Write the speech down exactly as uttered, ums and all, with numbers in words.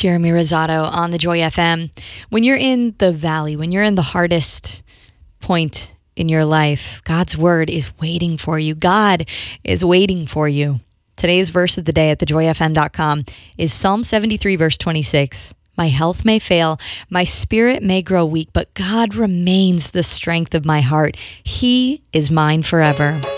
Jeremy Rosado on the Joy F M. When you're in the valley, when you're in the hardest point in your life, God's word is waiting for you. God is waiting for you. Today's verse of the day at the joy f m dot com is Psalm seventy-three, verse twenty-six. My health may fail, my spirit may grow weak, but God remains the strength of my heart. He is mine forever.